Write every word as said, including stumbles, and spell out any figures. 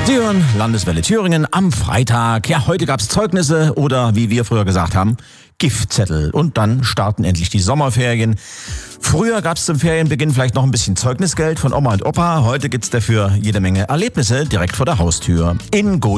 Sie hören Landeswelle Thüringen am Freitag. Ja, heute gab's Zeugnisse oder, wie wir früher gesagt haben, Giftzettel. Und dann starten endlich die Sommerferien. Früher gab's zum Ferienbeginn vielleicht noch ein bisschen Zeugnisgeld von Oma und Opa. Heute gibt's dafür jede Menge Erlebnisse direkt vor der Haustür. In Go